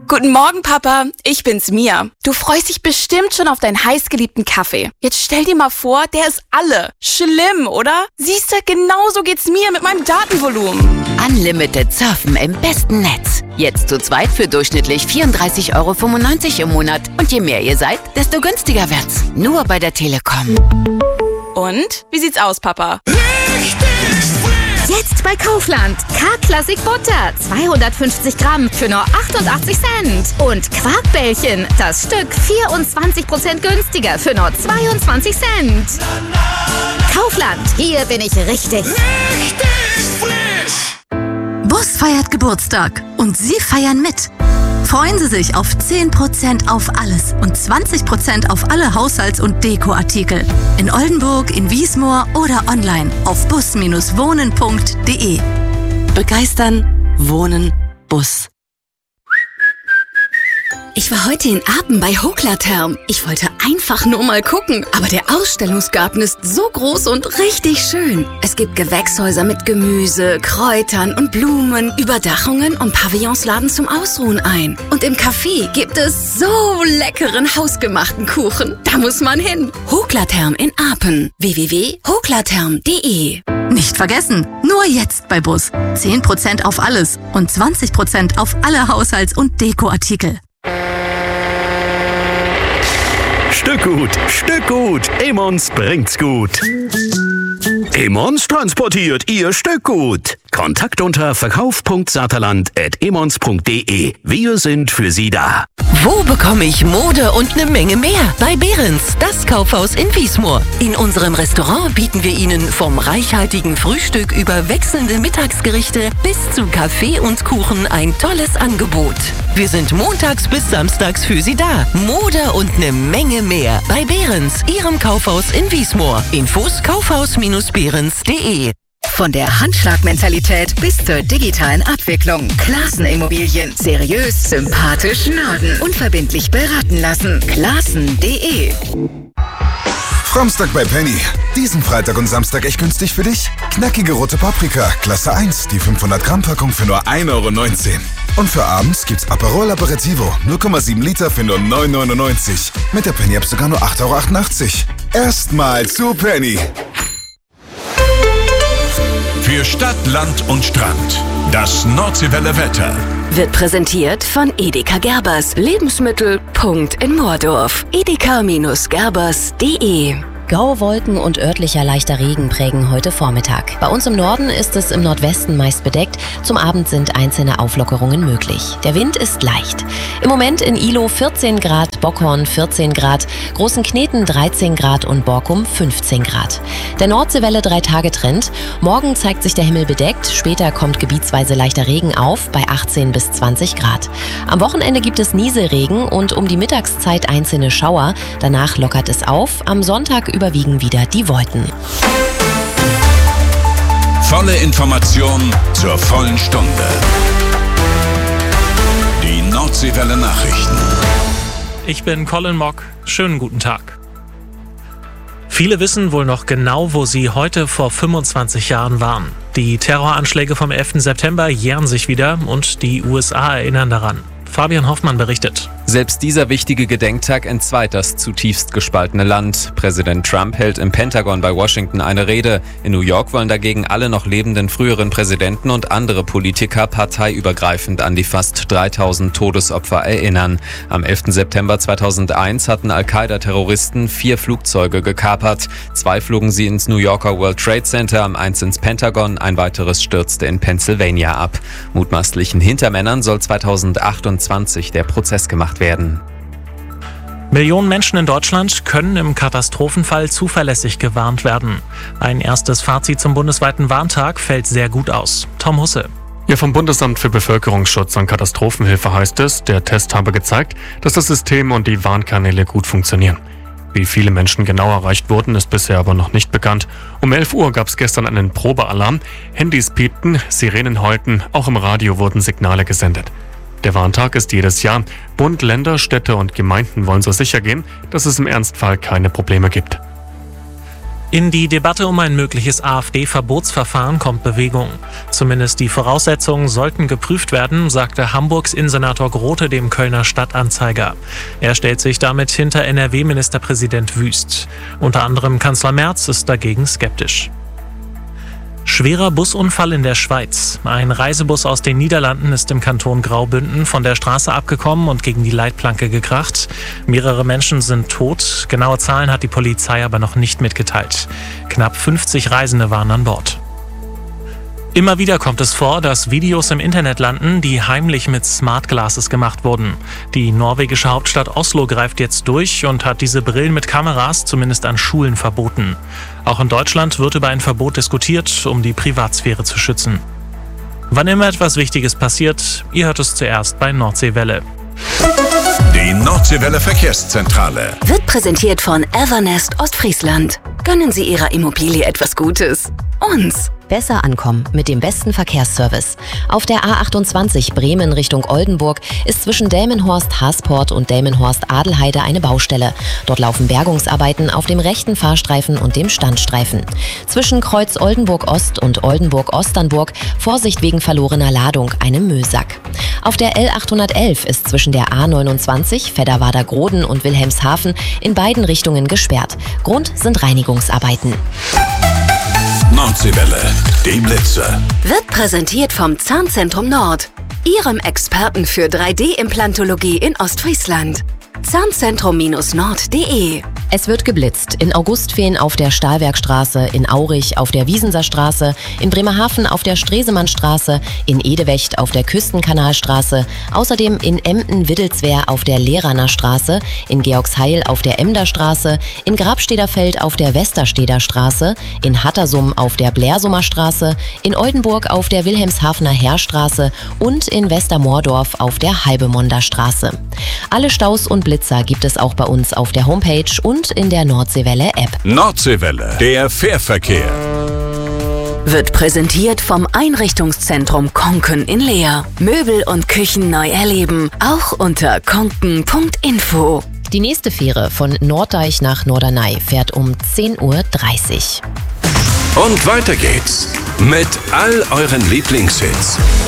Guten Morgen, Papa. Ich bin's, Mia. Du freust dich bestimmt schon auf deinen heißgeliebten Kaffee. Jetzt stell dir mal vor, der ist alle. Schlimm, oder? Siehste, genauso geht's mir mit meinem Datenvolumen. Unlimited Surfen im besten Netz. Jetzt zu zweit für durchschnittlich 34,95 € im Monat. Und je mehr ihr seid, desto günstiger wird's. Nur bei der Telekom. Und? Wie sieht's aus, Papa? Jetzt bei Kaufland. K-Klassik Butter. 250 Gramm für nur 88 Cent. Und Quarkbällchen. Das Stück 24% günstiger für nur 22 Cent. Kaufland. Hier bin ich richtig. Bus feiert Geburtstag und Sie feiern mit. Freuen Sie sich auf 10% auf alles und 20% auf alle Haushalts- und Dekoartikel. In Oldenburg, in Wiesmoor oder online auf bus-wohnen.de. Begeistern, Wohnen, Bus. Ich war heute in Apen bei Hoklatherm. Ich wollte einfach nur mal gucken, aber der Ausstellungsgarten ist so groß und richtig schön. Es gibt Gewächshäuser mit Gemüse, Kräutern und Blumen, Überdachungen und Pavillons laden zum Ausruhen ein. Und im Café gibt es so leckeren hausgemachten Kuchen. Da muss man hin. Hoklatherm in Apen. www.hoklatherm.de. Nicht vergessen, nur jetzt bei Bus. 10% auf alles und 20% auf alle Haushalts- und Dekoartikel. Stück gut, Emmons bringt's gut. Emmons transportiert Ihr Stückgut. Kontakt unter verkauf.saterland@emmons.de. Wir sind für Sie da. Wo bekomme ich Mode und eine Menge mehr? Bei Behrens, das Kaufhaus in Wiesmoor. In unserem Restaurant bieten wir Ihnen vom reichhaltigen Frühstück über wechselnde Mittagsgerichte bis zu Kaffee und Kuchen ein tolles Angebot. Wir sind montags bis samstags für Sie da. Mode und eine Menge mehr. Bei Behrens, Ihrem Kaufhaus in Wiesmoor. Infos kaufhaus-behrens.de. Von der Handschlagmentalität bis zur digitalen Abwicklung. Klassen-Immobilien. Seriös, sympathisch, Norden. Unverbindlich beraten lassen. Klassen.de. Framstag bei Penny. Diesen Freitag und Samstag echt günstig für dich? Knackige rote Paprika, Klasse 1, die 500 Gramm Packung für nur 1,19 €. Und für abends gibt's Aperol Aperitivo, 0,7 Liter für nur 9,99 €. Mit der Penny-App sogar nur 8,88 €. Erstmal zu Penny. Für Stadt, Land und Strand. Das Nordseewelle Wetter. Wird präsentiert von Edeka Gerbers. Lebensmittel. Punkt in Moordorf. edeka-gerbers.de. Grauwolken und örtlicher leichter Regen prägen heute Vormittag. Bei uns im Norden ist es im Nordwesten meist bedeckt. Zum Abend sind einzelne Auflockerungen möglich. Der Wind ist leicht. Im Moment in Ihlow 14 Grad, Bockhorn 14 Grad, Großenkneten 13 Grad und Borkum 15 Grad. Der Nordseewelle 3-Tage-Trend. Morgen zeigt sich der Himmel bedeckt, später kommt gebietsweise leichter Regen auf bei 18 bis 20 Grad. Am Wochenende gibt es Nieselregen und um die Mittagszeit einzelne Schauer. Danach lockert es auf. Am Sonntag überwiegen wieder die Wolken. Volle Information zur vollen Stunde. Die Nordseewelle Nachrichten. Ich bin Colin Mock. Schönen guten Tag. Viele wissen wohl noch genau, wo sie heute vor 25 Jahren waren. Die Terroranschläge vom 11. September jähren sich wieder und die USA erinnern daran. Fabian Hoffmann berichtet. Selbst dieser wichtige Gedenktag entzweit das zutiefst gespaltene Land. Präsident Trump hält im Pentagon bei Washington eine Rede. In New York wollen dagegen alle noch lebenden früheren Präsidenten und andere Politiker parteiübergreifend an die fast 3000 Todesopfer erinnern. Am 11. September 2001 hatten Al-Qaida-Terroristen 4 Flugzeuge gekapert. 2 flogen sie ins New Yorker World Trade Center, 1 ins Pentagon, ein weiteres stürzte in Pennsylvania ab. Mutmaßlichen Hintermännern soll 2028 der Prozess gemacht werden. Millionen Menschen in Deutschland können im Katastrophenfall zuverlässig gewarnt werden. Ein erstes Fazit zum bundesweiten Warntag fällt sehr gut aus. Tom Husse. Ja, vom Bundesamt für Bevölkerungsschutz und Katastrophenhilfe heißt es, der Test habe gezeigt, dass das System und die Warnkanäle gut funktionieren. Wie viele Menschen genau erreicht wurden, ist bisher aber noch nicht bekannt. Um 11 Uhr gab es gestern einen Probealarm. Handys piepten, Sirenen heulten, auch im Radio wurden Signale gesendet. Der Warntag ist jedes Jahr. Bund, Länder, Städte und Gemeinden wollen so sicher gehen, dass es im Ernstfall keine Probleme gibt. In die Debatte um ein mögliches AfD-Verbotsverfahren kommt Bewegung. Zumindest die Voraussetzungen sollten geprüft werden, sagte Hamburgs Innensenator Grote dem Kölner Stadtanzeiger. Er stellt sich damit hinter NRW-Ministerpräsident Wüst. Unter anderem Kanzler Merz ist dagegen skeptisch. Schwerer Busunfall in der Schweiz. Ein Reisebus aus den Niederlanden ist im Kanton Graubünden von der Straße abgekommen und gegen die Leitplanke gekracht. Mehrere Menschen sind tot. Genaue Zahlen hat die Polizei aber noch nicht mitgeteilt. Knapp 50 Reisende waren an Bord. Immer wieder kommt es vor, dass Videos im Internet landen, die heimlich mit Smart Glasses gemacht wurden. Die norwegische Hauptstadt Oslo greift jetzt durch und hat diese Brillen mit Kameras zumindest an Schulen verboten. Auch in Deutschland wird über ein Verbot diskutiert, um die Privatsphäre zu schützen. Wann immer etwas Wichtiges passiert, ihr hört es zuerst bei Nordseewelle. Die Nordseewelle Verkehrszentrale wird präsentiert von Evernest Ostfriesland. Gönnen Sie Ihrer Immobilie etwas Gutes. Uns. Besser ankommen mit dem besten Verkehrsservice. Auf der A28 Bremen Richtung Oldenburg ist zwischen Delmenhorst-Hasport und Delmenhorst-Adelheide eine Baustelle. Dort laufen Bergungsarbeiten auf dem rechten Fahrstreifen und dem Standstreifen. Zwischen Kreuz Oldenburg-Ost und Oldenburg-Osternburg Vorsicht wegen verlorener Ladung, einem Müllsack. Auf der L811 ist zwischen der A29 Fedderwader-Groden und Wilhelmshaven in beiden Richtungen gesperrt. Grund sind Reinigungsarbeiten. Nordseewelle, die Blitzer. Wird präsentiert vom Zahnzentrum Nord, Ihrem Experten für 3D-Implantologie in Ostfriesland. Zahnzentrum-nord.de. Es wird geblitzt. In Augustfehn auf der Stahlwerkstraße, in Aurich auf der Wiesenser Straße, in Bremerhaven auf der Stresemannstraße, in Edewecht auf der Küstenkanalstraße, außerdem in Emden-Widdelswehr auf der Lehraner Straße, in Georgsheil auf der Emder Straße, in Grabstederfeld auf der Westersteder Straße, in Hattersum auf der Blärsummer Straße, in Oldenburg auf der Wilhelmshavener Heerstraße und in Westermoordorf auf der Halbemonder Straße. Alle Staus und Blitzer gibt es auch bei uns auf der Homepage und in der Nordseewelle-App. Nordseewelle, der Fährverkehr. Wird präsentiert vom Einrichtungszentrum Konken in Leer. Möbel und Küchen neu erleben, auch unter konken.info. Die nächste Fähre von Norddeich nach Norderney fährt um 10:30 Uhr. Und weiter geht's mit all euren Lieblingshits.